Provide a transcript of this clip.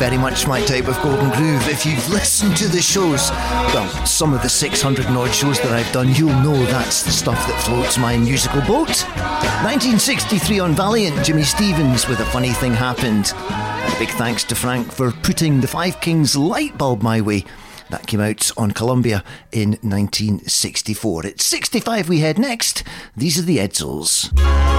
very much my type of golden groove. If you've listened to the shows, well, some of the 600 and odd shows that I've done, you'll know that's the stuff that floats my musical boat. 1963 on Valiant, Jimmy Stevens with A Funny Thing Happened. A big thanks to Frank for putting the Five Kings light bulb my way. That came out on Columbia in 1964. It's 65 we head next. These are the Edsels.